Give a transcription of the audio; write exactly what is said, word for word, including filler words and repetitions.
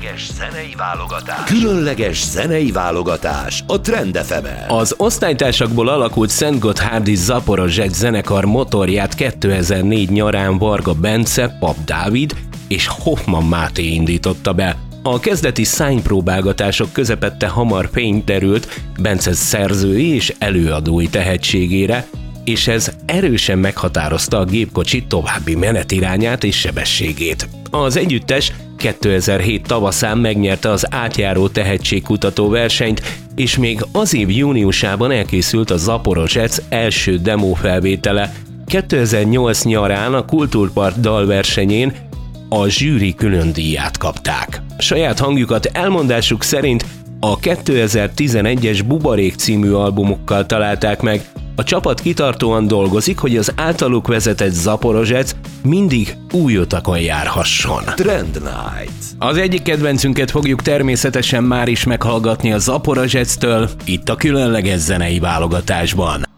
Különleges zenei válogatás. Különleges zenei válogatás a Trend ef emen. Az osztálytársakból alakult Szentgotthárdi Zaporozsec zenekar motorját kétezer-négy nyarán Varga Bence, Pap Dávid és Hoffman Máté indította be. A kezdeti szánypróbálgatások közepette hamar fény derült Bence szerzői és előadói tehetségére, és ez erősen meghatározta a gépkocsi további menetirányát és sebességét. Az együttes kétezer-hét tavaszán megnyerte az átjáró tehetségkutató versenyt, és még az év júniusában elkészült a Zaporozsec első demófelvétele. kétezer-nyolc nyarán a Kultúrpart dalversenyén a zsűri külön díját kapták. Saját hangjukat elmondásuk szerint a kétezer-tizenegyes Bubarék című albumukkal találták meg. A csapat kitartóan dolgozik, hogy az általuk vezetett Zaporozsec mindig új utakon járhasson. Trend Night. Az egyik kedvencünket fogjuk természetesen már is meghallgatni a Zaporozsectől, itt a különleges zenei válogatásban.